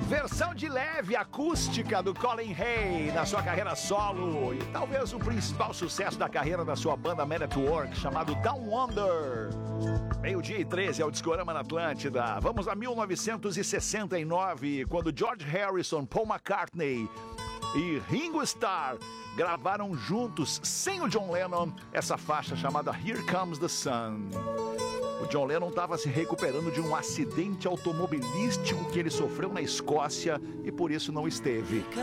Versão de leve acústica do Colin Hay na sua carreira solo e talvez o principal sucesso da carreira da sua banda Man at Work, chamado Down Under. 12:13 é o Discorama na Atlântida. Vamos a 1969, quando George Harrison, Paul McCartney e Ringo Starr gravaram juntos, sem o John Lennon, essa faixa chamada Here Comes the Sun. O John Lennon estava se recuperando de um acidente automobilístico que ele sofreu na Escócia e por isso não esteve.